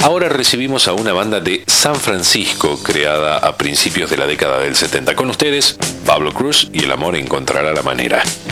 Ahora recibimos a una banda de San Francisco creada a principios de la década del 70. Con ustedes, Pablo Cruz y El amor encontrará la manera.